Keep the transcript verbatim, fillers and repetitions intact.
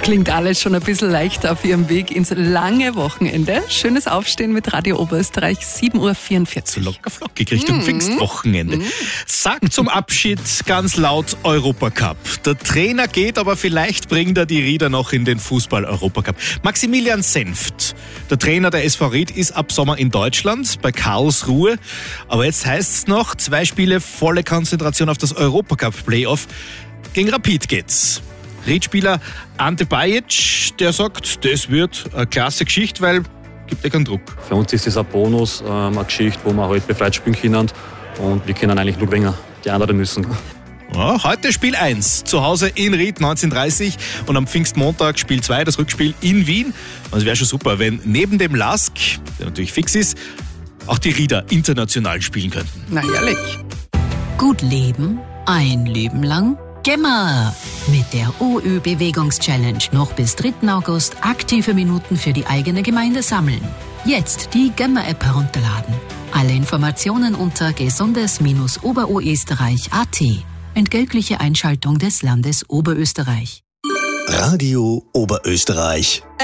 Klingt alles schon ein bisschen leichter auf ihrem Weg ins lange Wochenende. Schönes Aufstehen mit Radio Oberösterreich, sieben Uhr vierundvierzig. So locker flockig Richtung mm. Pfingstwochenende. Mm. Sagt zum Abschied ganz laut Europacup. Der Trainer geht, aber vielleicht bringt er die Rieder noch in den Fußball-Europacup. Maximilian Senft, der Trainer der S V Ried, ist ab Sommer in Deutschland, bei Karlsruhe. Aber jetzt heißt es noch, zwei Spiele, volle Konzentration auf das Europacup-Playoff. Gegen Rapid geht's. Ried-Spieler Ante Bajic, der sagt, das wird eine klasse Geschichte, weil gibt ja keinen Druck. Für uns ist das ein Bonus, ähm, eine Geschichte, wo wir heute befreit spielen können und wir können eigentlich nur gewinnen, die anderen müssen. Ja, heute Spiel eins, zu Hause in Ried, neunzehn Uhr dreißig und am Pfingstmontag Spiel zwei, das Rückspiel in Wien. Also wäre schon super, wenn neben dem Lask, der natürlich fix ist, auch die Rieder international spielen könnten. Na herrlich. Gut leben, ein Leben lang. Gemma! Mit der O Ö-Bewegungs-Challenge noch bis dritten August aktive Minuten für die eigene Gemeinde sammeln. Jetzt die Gemma-App herunterladen. Alle Informationen unter gesundes Oberösterreich punkt at. Entgeltliche Einschaltung des Landes Oberösterreich. Radio Oberösterreich.